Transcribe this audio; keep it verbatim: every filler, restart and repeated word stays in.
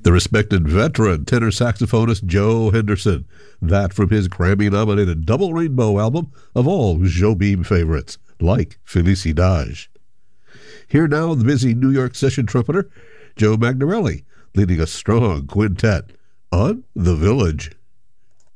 The respected veteran tenor saxophonist Joe Henderson, that from his Grammy-nominated Double Rainbow album of all Jobim favorites, like Felicidade. Here now the busy New York session trumpeter Joe Magnarelli, leading a strong quintet on The Village.